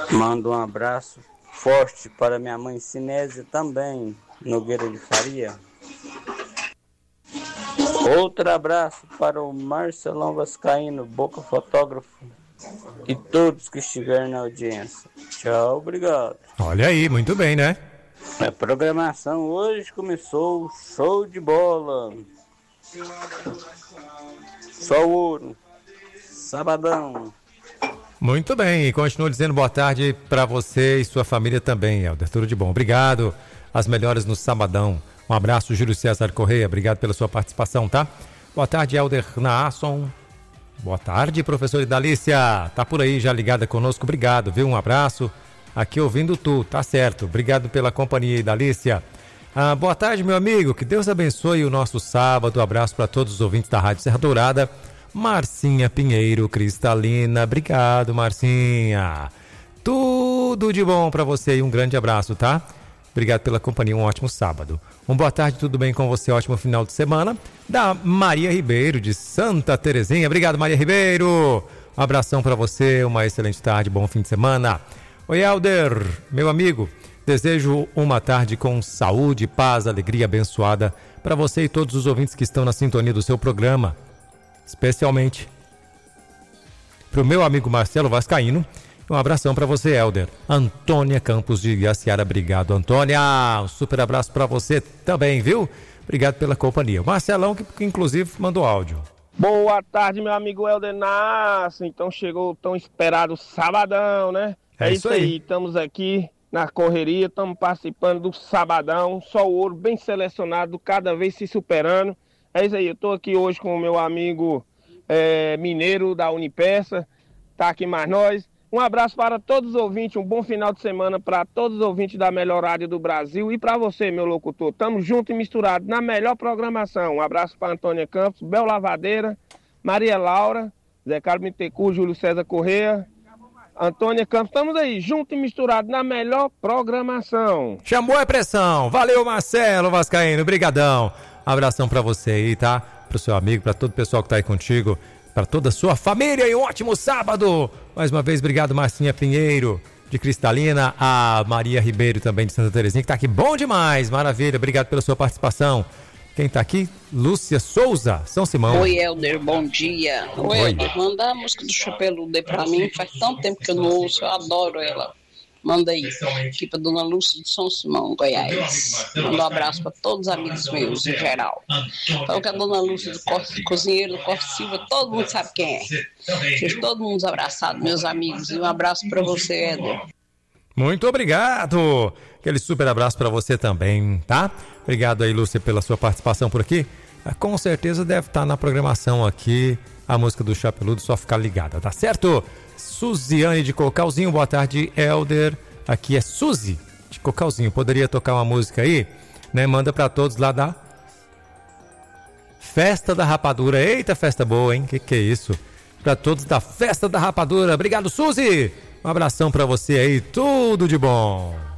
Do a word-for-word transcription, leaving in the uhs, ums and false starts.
Mando um abraço forte para minha mãe Sinésia também, Nogueira de Faria. Outro abraço para o Marcelão Vascaíno, Boca Fotógrafo, e todos que estiverem na audiência. Tchau, obrigado. Olha aí, muito bem, né? A programação hoje começou show de bola. Só ouro. Sabadão. Muito bem, e continuo dizendo boa tarde para você e sua família também, Helder. Tudo de bom. Obrigado. As melhores no sabadão. Um abraço, Júlio César Correia. Obrigado pela sua participação, tá? Boa tarde, Helder Naasson. Boa tarde, professor Idalícia. Tá por aí já ligada conosco. Obrigado, viu? Um abraço. Aqui ouvindo tu, tá certo. Obrigado pela companhia, Idalícia. Ah, boa tarde, meu amigo. Que Deus abençoe o nosso sábado. Abraço para todos os ouvintes da Rádio Serra Dourada. Marcinha Pinheiro Cristalina. Obrigado, Marcinha. Tudo de bom para você e um grande abraço, tá? Obrigado pela companhia, um ótimo sábado. Um boa tarde, tudo bem com você? Ótimo final de semana. Da Maria Ribeiro, de Santa Terezinha. Obrigado, Maria Ribeiro. Um abração para você, uma excelente tarde, bom fim de semana. Oi, Helder, meu amigo. Desejo uma tarde com saúde, paz, alegria abençoada para você e todos os ouvintes que estão na sintonia do seu programa. Especialmente para o meu amigo Marcelo Vascaíno. Um abração para você, Helder. Antônia Campos de Iaciara, obrigado, Antônia. Um super abraço para você também, viu? Obrigado pela companhia. O Marcelão, que, que inclusive mandou áudio. Boa tarde, meu amigo Helder Nassi. Então chegou o tão esperado sabadão, né? É, é isso aí. aí. Estamos aqui na correria, estamos participando do sabadão. Só o ouro bem selecionado, cada vez se superando. É isso aí, eu estou aqui hoje com o meu amigo é, mineiro da Unipeça. Tá aqui mais nós. Um abraço para todos os ouvintes, um bom final de semana para todos os ouvintes da melhor rádio do Brasil e para você, meu locutor. Tamo junto e misturado na melhor programação. Um abraço para Antônia Campos, Bel Lavadeira, Maria Laura, Zé Carlos Bittencourt, Júlio César Correia, Antônia Campos. Estamos aí, junto e misturado na melhor programação. Chamou a pressão. Valeu, Marcelo Vascaíno. Brigadão. Abração para você aí, tá? Pro seu amigo, para todo o pessoal que tá aí contigo. Para toda a sua família e um ótimo sábado. Mais uma vez, obrigado, Marcinha Pinheiro de Cristalina, a Maria Ribeiro também de Santa Terezinha, que tá aqui bom demais, maravilha, obrigado pela sua participação. Quem tá aqui? Lúcia Souza, São Simão. Oi, Helder, bom dia. Oi, Oi. Helder, manda a música do Chapeludo aí pra mim, faz tanto tempo que eu não ouço, eu adoro ela. Manda aí, aqui pra Dona Lúcia de São Simão, Goiás. Manda um abraço pra todos os amigos meus, em geral. Fala que a Dona Lúcia do Corte, cozinheiro do Corte Silva, todo mundo sabe quem é. Deixa todo mundo abraçado, meus amigos. E um abraço pra você, Éder. Muito obrigado. Aquele super abraço pra você também, tá? Obrigado aí, Lúcia, pela sua participação por aqui. Com certeza deve estar na programação aqui a música do Chapeludo, só ficar ligada, tá certo? Suziane de Cocalzinho, boa tarde, Helder. Aqui é Suzy de Cocalzinho. Poderia tocar uma música aí, né? Manda pra todos lá da Festa da Rapadura. Eita, festa boa, hein? Que que é isso? Pra todos da Festa da Rapadura. Obrigado, Suzy. Um abração pra você aí. Tudo de bom.